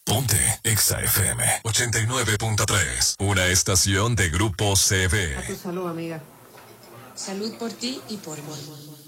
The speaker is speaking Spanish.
Ponte Exa FM 89.3, una estación de Grupo CB. A tu salud, amiga. Salud por ti y por mí.